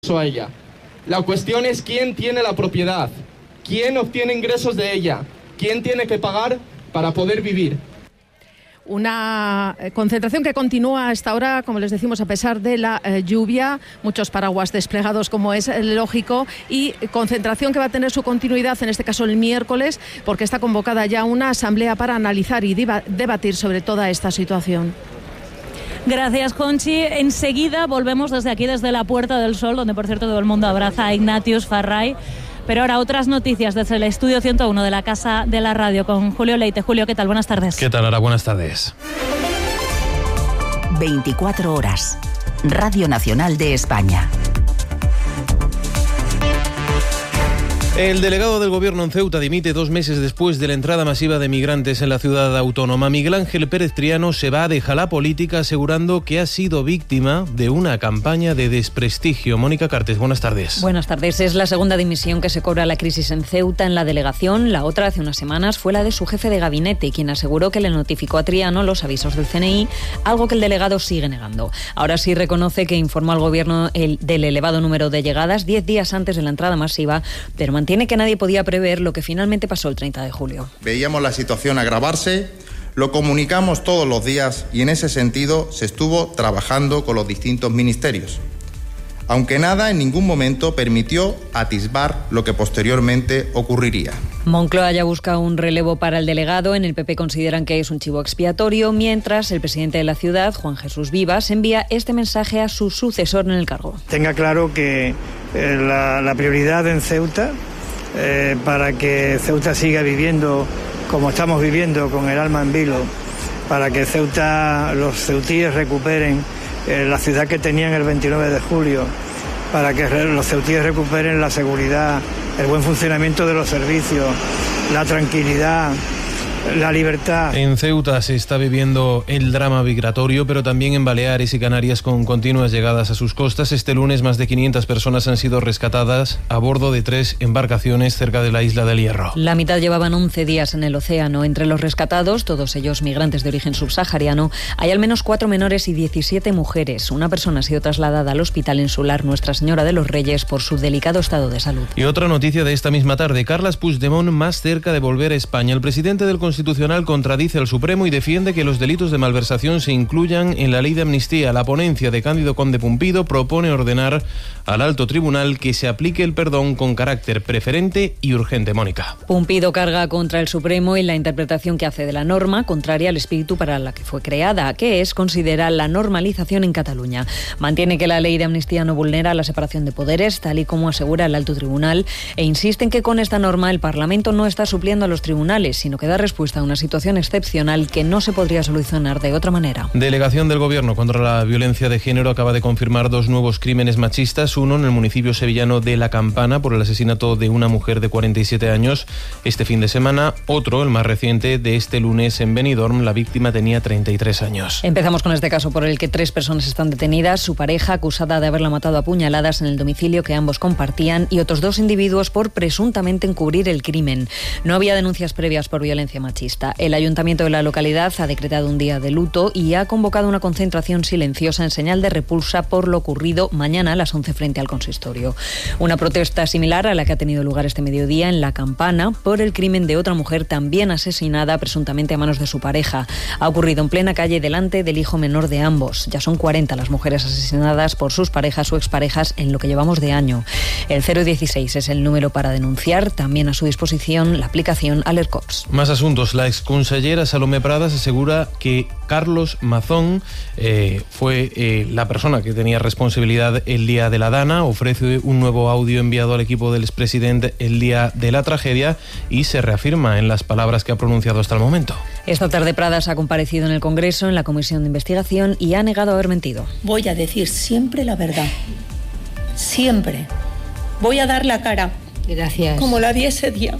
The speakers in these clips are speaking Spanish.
a ella. La cuestión es quién tiene la propiedad, quién obtiene ingresos de ella, quién tiene que pagar para poder vivir. Una concentración que continúa hasta ahora, como les decimos, a pesar de la lluvia, muchos paraguas desplegados como es lógico, y concentración que va a tener su continuidad, en este caso el miércoles, porque está convocada ya una asamblea para analizar y debatir sobre toda esta situación. Gracias, Conchi. Enseguida volvemos desde aquí, desde la Puerta del Sol, donde por cierto todo el mundo abraza a Ignatius Farray. Pero ahora otras noticias desde el estudio 101 de la Casa de la Radio con Julio Leite. Julio, ¿qué tal? Buenas tardes. ¿Qué tal, Ara? Buenas tardes. 24 horas. Radio Nacional de España. El delegado del Gobierno en Ceuta dimite 2 meses después de la entrada masiva de migrantes en la ciudad autónoma. Miguel Ángel Pérez Triano se va de la política asegurando que ha sido víctima de una campaña de desprestigio. Mónica Cartes, buenas tardes. Buenas tardes. Es la segunda dimisión que se cobra la crisis en Ceuta en la delegación. La otra, hace unas semanas, fue la de su jefe de gabinete, quien aseguró que le notificó a Triano los avisos del CNI, algo que el delegado sigue negando. Ahora sí reconoce que informó al Gobierno del elevado número de llegadas 10 días antes de la entrada masiva, pero mantiene que nadie podía prever lo que finalmente pasó el 30 de julio. Veíamos la situación agravarse, lo comunicamos todos los días y en ese sentido se estuvo trabajando con los distintos ministerios, aunque nada en ningún momento permitió atisbar lo que posteriormente ocurriría. Moncloa ya busca un relevo para el delegado. En el PP consideran que es un chivo expiatorio, mientras el presidente de la ciudad, Juan Jesús Vivas, envía este mensaje a su sucesor en el cargo. Tenga claro que la prioridad en Ceuta, para que Ceuta siga viviendo como estamos viviendo, con el alma en vilo, para que los ceutíes recuperen la ciudad que tenían el 29 de julio, para que los ceutíes recuperen la seguridad, el buen funcionamiento de los servicios, la tranquilidad, la libertad. En Ceuta se está viviendo el drama migratorio, pero también en Baleares y Canarias, con continuas llegadas a sus costas. Este lunes más de 500 personas han sido rescatadas a bordo de 3 embarcaciones cerca de la isla del Hierro. La mitad llevaban 11 días en el océano. Entre los rescatados, todos ellos migrantes de origen subsahariano, hay al menos 4 menores y 17 mujeres. Una persona ha sido trasladada al Hospital Insular Nuestra Señora de los Reyes por su delicado estado de salud. Y otra noticia de esta misma tarde: Carles Puigdemont más cerca de volver a España. El presidente del Constitucional contradice al Supremo y defiende que los delitos de malversación se incluyan en la ley de amnistía. La ponencia de Cándido Conde Pumpido propone ordenar al alto tribunal que se aplique el perdón con carácter preferente y urgente. Mónica. Pumpido carga contra el Supremo y la interpretación que hace de la norma, contraria al espíritu para la que fue creada, que es considerar la normalización en Cataluña. Mantiene que la ley de amnistía no vulnera la separación de poderes, tal y como asegura el alto tribunal, e insiste en que con esta norma el Parlamento no está supliendo a los tribunales, sino que da respuesta a una situación excepcional que no se podría solucionar de otra manera. Delegación del Gobierno contra la violencia de género acaba de confirmar 2 nuevos crímenes machistas, uno en el municipio sevillano de La Campana por el asesinato de una mujer de 47 años este fin de semana, otro, el más reciente, de este lunes en Benidorm. La víctima tenía 33 años. Empezamos con este caso por el que 3 personas están detenidas: su pareja, acusada de haberla matado a puñaladas en el domicilio que ambos compartían, y otros 2 individuos por presuntamente encubrir el crimen. No había denuncias previas por violencia machista. El Ayuntamiento de la localidad ha decretado un día de luto y ha convocado una concentración silenciosa en señal de repulsa por lo ocurrido mañana a las 11 frente al consistorio. Una protesta similar a la que ha tenido lugar este mediodía en La Campana por el crimen de otra mujer también asesinada presuntamente a manos de su pareja. Ha ocurrido en plena calle delante del hijo menor de ambos. Ya son 40 las mujeres asesinadas por sus parejas o exparejas en lo que llevamos de año. El 016 es el número para denunciar. También a su disposición la aplicación AlertCops. Más asuntos. La exconsellera Salomé Pradas asegura que Carlos Mazón fue la persona que tenía responsabilidad el día de la Dana. Ofrece un nuevo audio enviado al equipo del expresidente el día de la tragedia y se reafirma en las palabras que ha pronunciado hasta el momento. Esta tarde Pradas ha comparecido en el Congreso, en la Comisión de Investigación, y ha negado haber mentido. Voy a decir siempre la verdad. Siempre. Voy a dar la cara. Gracias. Como la di ese día.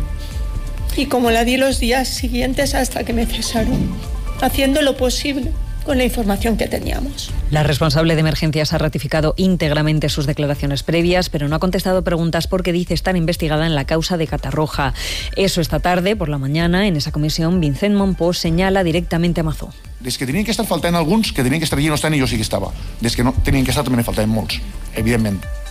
Y como la di los días siguientes hasta que me cesaron, haciendo lo posible con la información que teníamos. La responsable de emergencias ha ratificado íntegramente sus declaraciones previas, pero no ha contestado preguntas porque dice estar investigada en la causa de Catarroja. Eso esta tarde, por la mañana, en esa comisión, Vicent Monpós señala directamente a Mazó. Des que tenien que estar faltant alguns, que tenien que estar allí no estan, i jo sí que estava. Des que no tenien que estar també ne faltaven molts, evidentment.